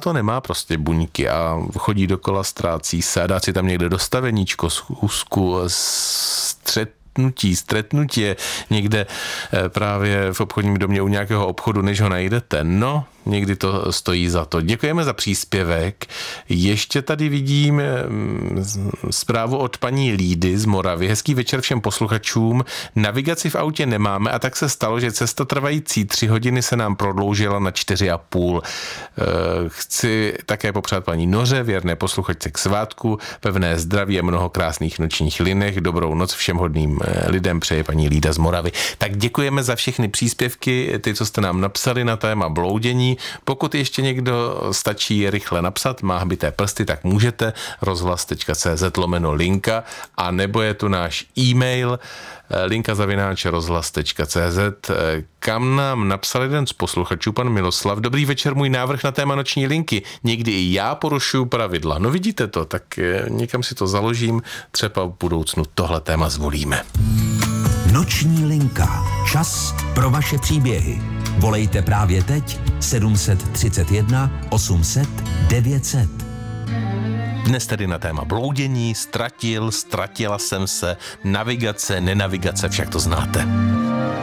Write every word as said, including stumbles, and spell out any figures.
to nemá prostě buňky a chodí dokola, ztrácí se a dá si tam někde dostaveníčko, schůzku, střet stretnutí, stretnutí někde právě v obchodním domě u nějakého obchodu, než ho najdete. No, někdy to stojí za to. Děkujeme za příspěvek. Ještě tady vidím zprávu od paní Lídy z Moravy. Hezký večer všem posluchačům. Navigaci v autě nemáme a tak se stalo, že cesta trvající tři hodiny se nám prodloužila na čtyři a půl. Chci také popřát paní Noře, věrné posluchačce k svátku, pevné zdraví a mnoho krásných nočních linek. Dobrou noc všem hodným lidem přeje paní Lída z Moravy. Tak děkujeme za všechny příspěvky, ty, co jste nám napsali na téma bloudění. Pokud ještě někdo stačí rychle napsat, má hbité prsty, tak můžete rozhlas.cz lomeno linka, a nebo je tu náš e-mail linka zavináč rozhlas.cz, kam nám napsal jeden z posluchačů, pan Miloslav. Dobrý večer, můj návrh na téma noční linky. Někdy i já porušuju pravidla. No vidíte to, tak někam si to založím, třeba v budoucnu tohle téma zvolíme. Noční linka. Čas pro vaše příběhy. Volejte právě teď sedm set třicet jedna osm set devět set. Dnes tedy na téma bloudění, ztratil, ztratila jsem se, navigace, nenavigace, však to znáte.